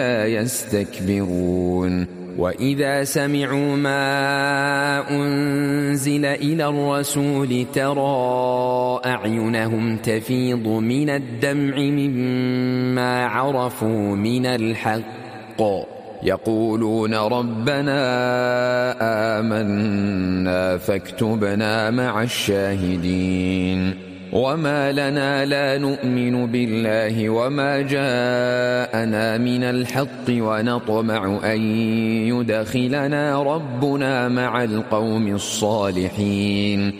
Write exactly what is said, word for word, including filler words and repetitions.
لا يستكبرون وإذا سمعوا ما أنزل إلى الرسول ترى أعينهم تفيض من الدمع مما عرفوا من الحق يقولون ربنا آمنا فاكتبنا مع الشاهدين وما لنا لا نؤمن بالله وما جاءنا من الحق ونطمع أن يدخلنا ربنا مع القوم الصالحين